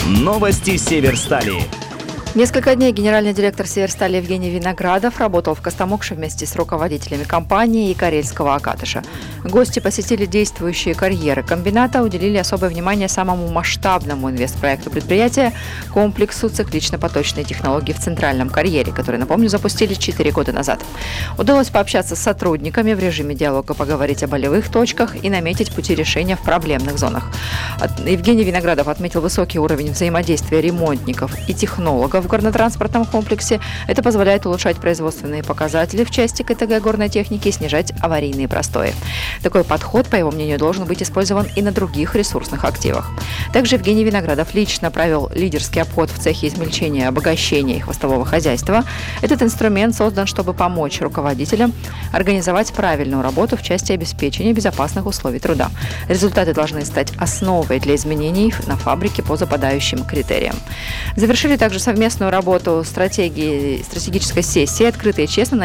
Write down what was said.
Новости Северстали. Несколько дней генеральный директор Северстали Евгений Виноградов работал в Костомукше вместе с руководителями компании и карельского Акатыша. Гости посетили действующие карьеры комбината, уделили особое внимание самому масштабному инвестпроекту предприятия – комплексу циклично-поточной технологии в Центральном карьере, который, напомню, запустили 4 года назад. Удалось пообщаться с сотрудниками в режиме диалога, поговорить о болевых точках и наметить пути решения в проблемных зонах. Евгений Виноградов отметил высокий уровень взаимодействия ремонтников и технологов в горнотранспортном комплексе. Это позволяет улучшать производственные показатели в части КТГ горной техники и снижать аварийные простои. Такой подход, по его мнению, должен быть использован и на других ресурсных активах. Также Евгений Виноградов лично провел лидерский обход в цехе измельчения и обогащения и хвостового хозяйства. Этот инструмент создан, чтобы помочь руководителям организовать правильную работу в части обеспечения безопасных условий труда. Результаты должны стать основой для изменений на фабрике по западающим критериям. Завершили также совместную работу стратегической сессии «Открыто и честно» на